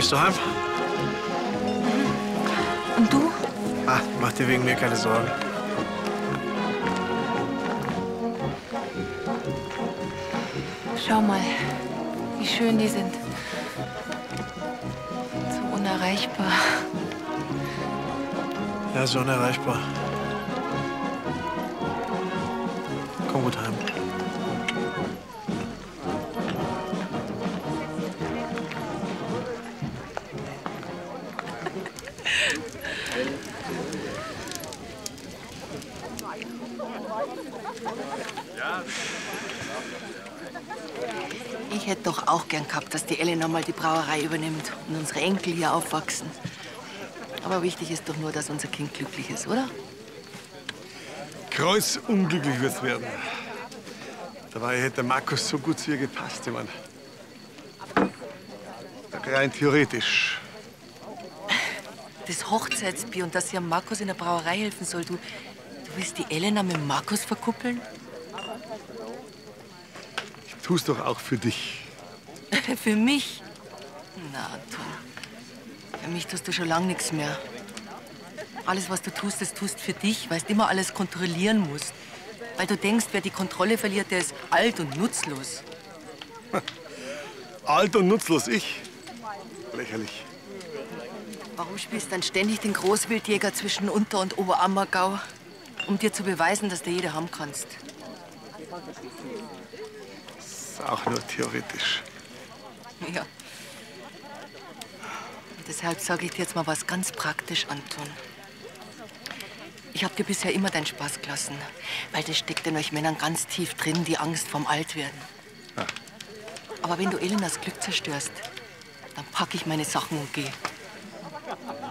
Bist du heim? Und du? Ah, mach dir wegen mir keine Sorgen. Schau mal, wie schön die sind. So unerreichbar. Ja, so unerreichbar. Komm gut heim. Ich hätte doch auch gern gehabt, dass die Elena mal die Brauerei übernimmt und unsere Enkel hier aufwachsen. Aber wichtig ist doch nur, dass unser Kind glücklich ist, oder? Kreuzunglücklich wird's werden. Dabei hätte der Markus so gut zu ihr gepasst. Ich meine, rein theoretisch. Das Hochzeitsbier und dass sie am Markus in der Brauerei helfen soll. Du willst die Elena mit dem Markus verkuppeln? Ich tu's doch auch für dich. Für mich? Na, Anton. Für mich tust du schon lange nichts mehr. Alles, was du tust, das tust für dich, weil du immer alles kontrollieren musst. Weil du denkst, wer die Kontrolle verliert, der ist alt und nutzlos. Alt und nutzlos, ich? Lächerlich. Warum spielst du dann ständig den Großwildjäger zwischen Unter- und Oberammergau? Um dir zu beweisen, dass du jeder haben kannst. Das ist auch nur theoretisch. Ja. Und deshalb sage ich dir jetzt mal was ganz praktisch, Anton. Ich habe dir bisher immer deinen Spaß gelassen, weil das steckt in euch Männern ganz tief drin, die Angst vorm Altwerden. Ja. Aber wenn du Elenas Glück zerstörst, dann packe ich meine Sachen und gehe.